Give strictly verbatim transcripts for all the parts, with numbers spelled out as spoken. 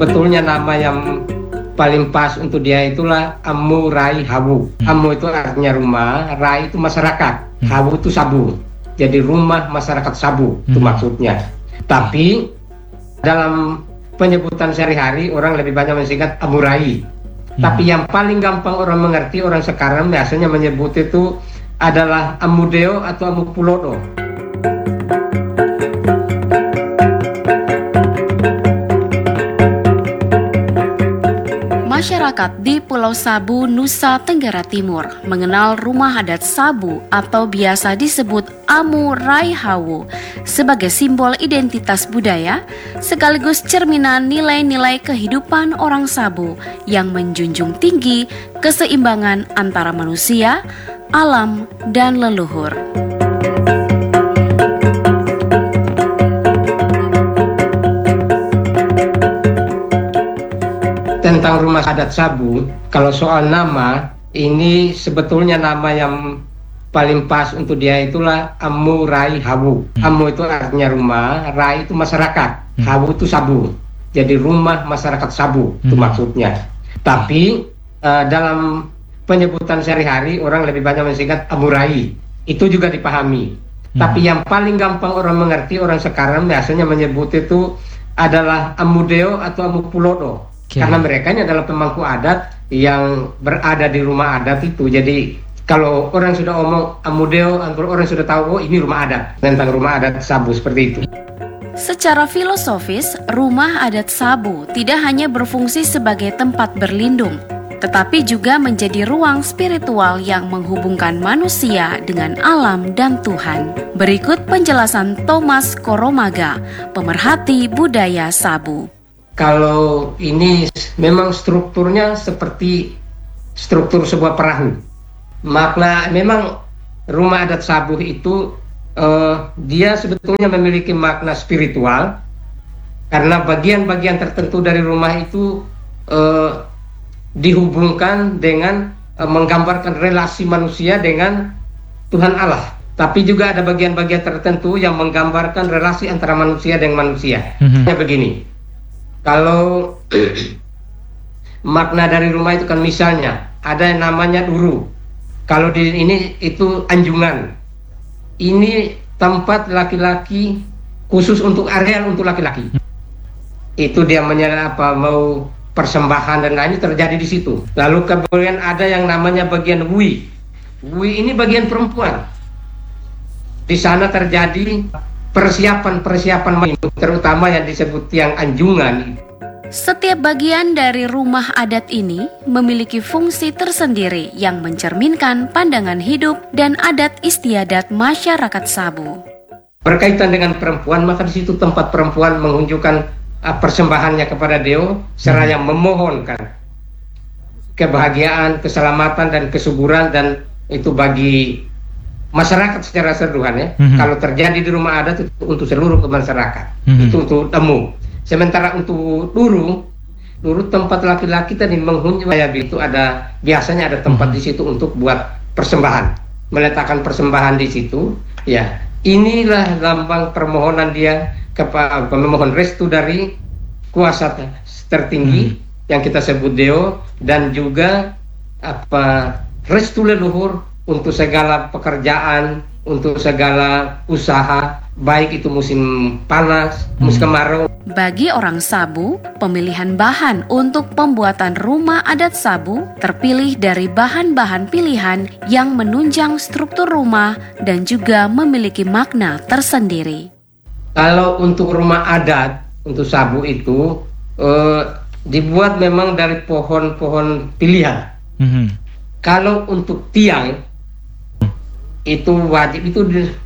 sebetulnya nama yang paling pas untuk dia itulah Amu Rai Hawu. Hmm. Amu itu artinya rumah, Rai itu masyarakat, hmm. Hawu itu sabu. Jadi rumah masyarakat sabu, hmm. itu maksudnya. Tapi dalam penyebutan sehari-hari orang lebih banyak mensingkat Amu Rai. Hmm. Tapi yang paling gampang orang mengerti, orang sekarang biasanya menyebut itu adalah Amudeo atau Amu Pulodo. Masyarakat di Pulau Sabu, Nusa Tenggara Timur mengenal rumah adat Sabu atau biasa disebut Amu Rai Hawu sebagai simbol identitas budaya sekaligus cerminan nilai-nilai kehidupan orang Sabu yang menjunjung tinggi keseimbangan antara manusia, alam, dan leluhur. Tentang rumah adat Sabu, kalau soal nama, ini sebetulnya nama yang paling pas untuk dia itulah Amu Rai Hawu. Hmm. Amu itu artinya rumah, Rai itu masyarakat, hmm. Hawu itu sabu. Jadi rumah masyarakat sabu, hmm. itu maksudnya. Tapi uh, dalam penyebutan sehari-hari orang lebih banyak mensingkat Amu Rai. Itu juga dipahami. Hmm. Tapi yang paling gampang orang mengerti, orang sekarang biasanya menyebut itu adalah Amudeo atau Amu Pulodo. Okay. Karena mereka ini adalah pemangku adat yang berada di rumah adat itu. Jadi kalau orang sudah omong Amudeo, orang sudah tahu oh ini rumah adat, tentang rumah adat Sabu seperti itu. Secara filosofis, rumah adat Sabu tidak hanya berfungsi sebagai tempat berlindung, tetapi juga menjadi ruang spiritual yang menghubungkan manusia dengan alam dan Tuhan. Berikut penjelasan Thomas Koromaga, pemerhati budaya Sabu. Kalau ini memang strukturnya seperti struktur sebuah perahu. Makna memang rumah adat Sabu itu uh, dia sebetulnya memiliki makna spiritual karena bagian-bagian tertentu dari rumah itu uh, dihubungkan dengan uh, menggambarkan relasi manusia dengan Tuhan Allah. Tapi juga ada bagian-bagian tertentu yang menggambarkan relasi antara manusia dengan manusia. Mm-hmm. Ya begini. Kalau makna dari rumah itu kan misalnya ada yang namanya duru. Kalau di ini itu anjungan. Ini tempat laki-laki khusus untuk areal untuk laki-laki. Itu dia menyala apa mau persembahan dan lainnya terjadi di situ. Lalu kemudian ada yang namanya bagian wui. Wui ini bagian perempuan. Di sana terjadi persiapan-persiapan terutama yang disebut yang anjungan. Setiap bagian dari rumah adat ini memiliki fungsi tersendiri yang mencerminkan pandangan hidup dan adat istiadat masyarakat Sabu. Berkaitan dengan perempuan, maka di situ tempat perempuan menunjukkan uh, persembahannya kepada Deo, seraya memohonkan kebahagiaan, keselamatan dan kesuburan, dan itu bagi masyarakat secara keseluruhan ya. Mm-hmm. Kalau terjadi di rumah adat itu untuk seluruh masyarakat, mm-hmm. itu untuk temu. Sementara untuk duru, duru tempat laki-laki tadi menghunjung itu ada biasanya ada tempat mm-hmm. di situ untuk buat persembahan, meletakkan persembahan di situ. Ya, inilah lambang permohonan dia kepada memohon restu dari kuasa tertinggi mm-hmm. yang kita sebut Deo, dan juga apa restu leluhur untuk segala pekerjaan, untuk segala usaha, baik itu musim panas, musim kemarau. Bagi orang Sabu, pemilihan bahan untuk pembuatan rumah adat Sabu terpilih dari bahan-bahan pilihan yang menunjang struktur rumah dan juga memiliki makna tersendiri. Kalau untuk rumah adat, untuk Sabu itu eh, dibuat memang dari pohon-pohon pilihan. Mm-hmm. Kalau untuk tiang, itu wajib itu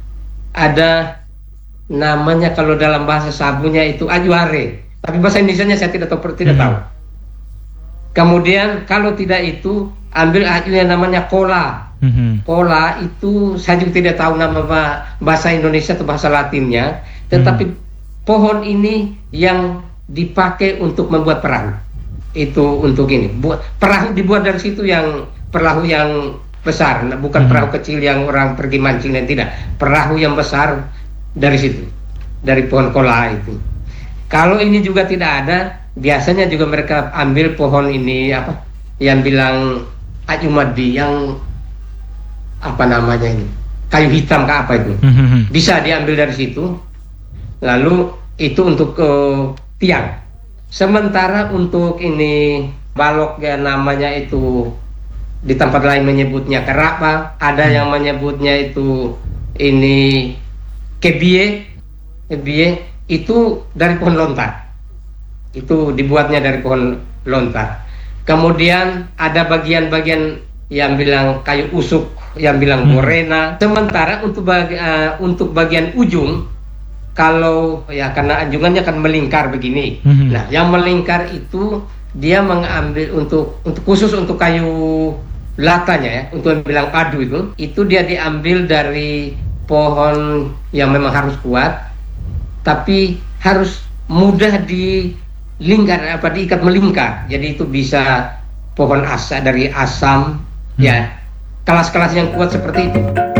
ada namanya, kalau dalam bahasa Sabunya itu ajuare, tapi bahasa Indonesianya saya tidak tahu tidak tahu. Hmm. Kemudian kalau tidak itu ambil ajunya namanya kola. Hmm. Kola itu saya juga tidak tahu nama bahasa Indonesia atau bahasa Latinnya, tetapi hmm. pohon ini yang dipakai untuk membuat perahu. Itu untuk ini. Buat perahu dibuat dari situ, yang perahu yang besar, bukan hmm. perahu kecil yang orang pergi mancing dan tidak, perahu yang besar dari situ, dari pohon kola itu. Kalau ini juga tidak ada, biasanya juga mereka ambil pohon ini apa yang bilang Ayumadi yang apa namanya ini kayu hitam ke apa itu bisa diambil dari situ, lalu itu untuk uh, tiang. Sementara untuk ini balok ya namanya itu di tempat lain menyebutnya kerapa, ada yang menyebutnya itu ini kebie, kebie itu dari pohon lontar, itu dibuatnya dari pohon lontar. Kemudian ada bagian-bagian yang bilang kayu usuk, yang bilang morena. Sementara untuk bagi, uh, untuk bagian ujung, kalau ya karena anjungannya akan melingkar begini. Mm-hmm. Nah, yang melingkar itu dia mengambil untuk untuk khusus untuk kayu latanya ya, untuk yang bilang padu itu, itu dia diambil dari pohon yang memang harus kuat, tapi harus mudah di lingkar apa diikat melingkar. Jadi itu bisa pohon asa dari asam, hmm. ya kelas-kelas yang kuat seperti itu.